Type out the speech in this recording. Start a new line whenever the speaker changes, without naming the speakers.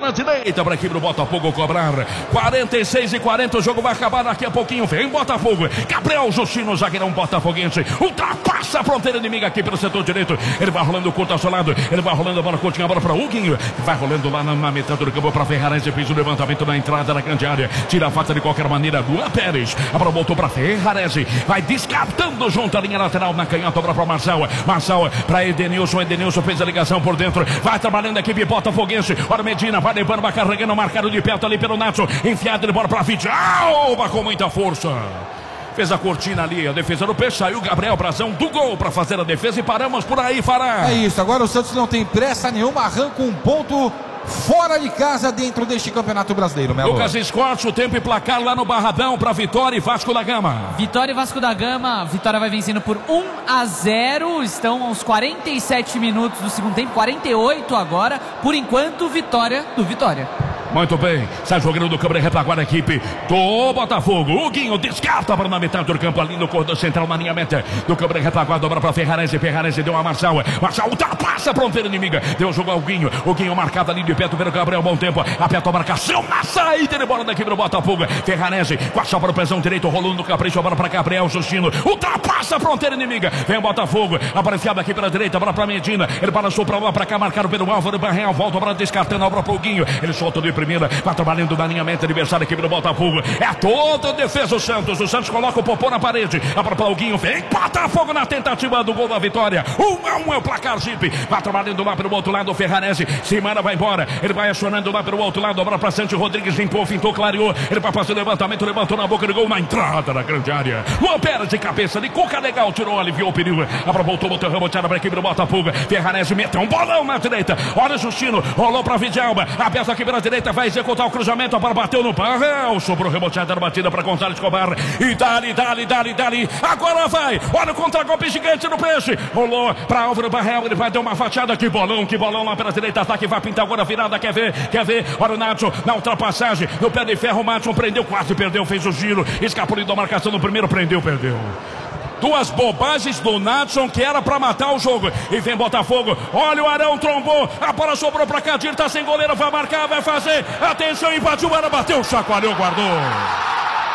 na direita para a equipe do Botafogo cobrar. 46-40, o jogo vai acabar daqui a pouquinho. Vem Botafogo. Gabriel Justino, zagueirão botafoguense. Ultrapassa a fronteira inimiga aqui pelo setor direito. Ele vai rolando curto ao seu lado. Ele vai rolando a bola curtinha, a bola para Huguinho. Vai rolando lá na metade do campo para Ferrarense. Fez o levantamento na entrada da grande área. Tira a falta de qualquer maneira. Luan Pérez. A bola voltou para Ferrarense. Vai descartando junto à linha lateral na canhota. Para Marçal. Marçal para Edenilson. Edenilson fez a ligação por dentro. Vai trabalhando a equipe botafoguense. Ora Medina vai levando, vai carregando, marcado de perto ali pelo Nacho. Enfiado de bola para Vidal. Com muita força. Fez a cortina ali, a defesa do Peixe. Saiu Gabriel Brazão do gol para fazer a defesa e paramos por aí, Fará.
É isso, agora o Santos não tem pressa nenhuma, arranca um ponto fora de casa dentro deste Campeonato Brasileiro, Melo.
Lucas Escorte, o tempo e placar lá no Barradão para Vitória e Vasco da Gama.
Vitória e Vasco da Gama. Vitória vai vencendo por 1-0. Estão aos 47 minutos do segundo tempo, 48 agora. Por enquanto, vitória do Vitória.
Muito bem, sai jogando do câmera retaguarda a equipe do Botafogo. O Guinho descarta para na metade do campo ali no corredor central, na linha meta do câmera retaguarda, dobra para Ferrarense. Ferrarense deu a Marçal. Marçal ultrapassa a fronteira inimiga. Deu o jogo ao Guinho. O Guinho marcado ali de perto pelo Gabriel. Bom tempo. Aperta a marcação na saída de bola da equipe do Botafogo. Ferrarense com a chapa no pezão direito, rolando no capricho. A bola para Gabriel Justino. Ultrapassa a fronteira inimiga. Vem o Botafogo. Apareciado aqui pela direita. Bola para Medina. Ele balançou para lá, para cá, marcado pelo Álvaro Barreal. Volta a bola descartando a bola para o Guinho. Ele solta de primeira, vai trabalhando na linha meta, adversário aqui do Botafogo. É toda a defesa o Santos coloca o popô na parede. A para o Guinho, vem Botafogo na tentativa do gol da vitória. 1-1 é o placar, Chip. Vai trabalhando lá pelo outro lado, o Ferrarense. Simana vai embora. Ele vai acionando lá pelo outro lado. A bola para Santos Rodrigues, limpou, fintou, clareou. Ele vai fazer o levantamento, levantou na boca do gol, na entrada da grande área. Luan Pérez de cabeça, de cuca legal, tirou, aliviou o perigo. A bola voltou, botou reboteada para a equipe do Botafogo. Ferrarense meteu um bolão na direita. Olha o Justino, rolou para Vidalba. A peça aqui pela direita vai executar o cruzamento. A bola bateu no Barrel. Sobrou reboteada na batida para Gonzalo Escobar. E dali. Agora vai. Olha o contragolpe gigante no Peixe. Rolou para Álvaro Barrel. Ele vai dar uma fatiada. Que bolão lá pela direita. Ataque vai pintar agora a virada. Quer ver? Olha o Nacho na ultrapassagem. No pé de ferro. O Nacho prendeu, quase perdeu. Fez o giro. Escapou da marcação no primeiro. Perdeu. Duas bobagens do Natson que era pra matar o jogo. E vem Botafogo. Olha o Arão, trombou. A bola sobrou pra Cadir. Tá sem goleiro. Vai marcar, vai fazer. Atenção, invadiu. Ela bateu, chacoalhou, guardou.